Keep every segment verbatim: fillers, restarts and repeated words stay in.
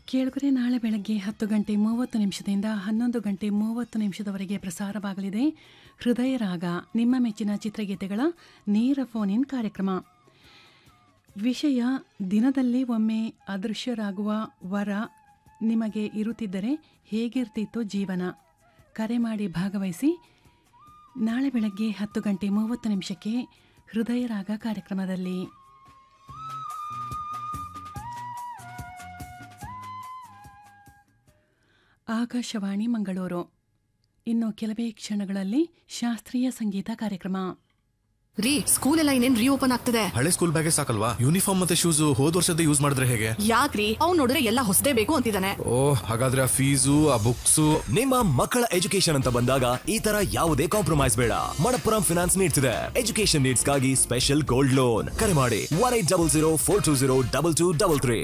ಕೇಳುಗರೆ, ನಾಳೆ ಬೆಳಗ್ಗೆ ಹತ್ತು ಗಂಟೆ ಮೂವತ್ತು ನಿಮಿಷದಿಂದ ಹನ್ನೊಂದು ಗಂಟೆ ಮೂವತ್ತು ನಿಮಿಷದವರೆಗೆ ಪ್ರಸಾರವಾಗಲಿದೆ ಹೃದಯ ರಾಗ, ನಿಮ್ಮ ಮೆಚ್ಚಿನ ಚಿತ್ರಗೀತೆಗಳ ನೇರ ಫೋನ್ ಇನ್ ಕಾರ್ಯಕ್ರಮ. ವಿಷಯ: ದಿನದಲ್ಲಿ ಒಮ್ಮೆ ಅದೃಶ್ಯರಾಗುವ ವರ ನಿಮಗೆ ಇರುತ್ತಿದ್ದರೆ ಹೇಗಿರ್ತಿತ್ತು ಜೀವನ? ಕರೆ ಮಾಡಿ ಭಾಗವಹಿಸಿ. ನಾಳೆ ಬೆಳಗ್ಗೆ ಹತ್ತು ಗಂಟೆ ಮೂವತ್ತು ನಿಮಿಷಕ್ಕೆ ಹೃದಯ ರಾಗ ಕಾರ್ಯಕ್ರಮದಲ್ಲಿ. ಆಕಾಶವಾಣಿ ಮಂಗಳೂರು. ಇನ್ನು ಕೆಲವೇ ಕ್ಷಣಗಳಲ್ಲಿ ಶಾಸ್ತ್ರೀಯ ಸಂಗೀತ ಕಾರ್ಯಕ್ರಮ. ರೀ, ಸ್ಕೂಲ್ ಎಲ್ಲ ಇನ್ನೇನ್ ರೀಓಪನ್ ಆಗ್ತದೆ. ಹಳೆ ಸ್ಕೂಲ್ ಬ್ಯಾಗೇ ಸಾಕಲ್ವಾ? ಯೂನಿಫಾರ್ಮ್ ಮತ್ತೆ ಶೂಸ್ ಹೋದ್ ವರ್ಷದ ಯೂಸ್ ಮಾಡಿದ್ರೆ ಹೇಗೆ? ಯಾಕ್ರಿ, ಅವ್ನು ನೋಡಿದ್ರೆ ಎಲ್ಲ ಹೊಸದೇ ಬೇಕು ಅಂತಿದ್ದಾನೆ. ಓ, ಹಾಗಾದ್ರೆ ಆ ಫೀಸು, ಆ ಬುಕ್ಸ್. ನಿಮ್ಮ ಮಕ್ಕಳ ಎಜುಕೇಶನ್ ಅಂತ ಬಂದಾಗ ಈ ತರ ಯಾವುದೇ ಕಾಂಪ್ರಮೈಸ್ ಬೇಡ. ಮಣಪ್ಪುರಂ ಫಿನಾನ್ಸ್ ನೀಡ್ಸ್ ಇದೆ ಎಜುಕೇಶನ್ ನೀಡ್ಸ್ ಗಾಗಿ ಸ್ಪೆಷಲ್ ಗೋಲ್ಡ್ ಲೋನ್. ಕರೆ ಮಾಡಿ one eight double zero four two zero double two double three.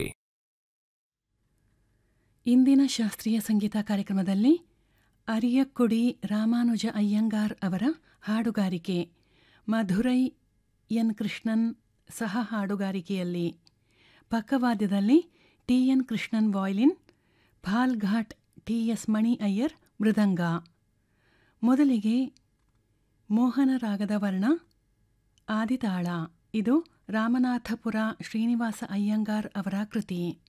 ಇಂದಿನ ಶಾಸ್ತ್ರೀಯ ಸಂಗೀತ ಕಾರ್ಯಕ್ರಮದಲ್ಲಿ ಅರಿಯಕ್ಕುಡಿ ರಾಮಾನುಜ ಅಯ್ಯಂಗಾರ್ ಅವರ ಹಾಡುಗಾರಿಕೆ, ಮಧುರೈ ಎನ್ ಕೃಷ್ಣನ್ ಸಹ ಹಾಡುಗಾರಿಕೆಯಲ್ಲಿ. ಪಕ್ಕವಾದ್ಯದಲ್ಲಿ T N Krishnan violin, ಫಾಲ್ಘಾಟ್ T S ಮಣಿ ಅಯ್ಯರ್ ಮೃದಂಗ. ಮೊದಲಿಗೆ ಮೋಹನ ರಾಗದ ವರ್ಣ ಆದಿತಾಳ. ಇದು ರಾಮನಾಥಪುರ ಶ್ರೀನಿವಾಸ ಅಯ್ಯಂಗಾರ್ ಅವರ ಕೃತಿ.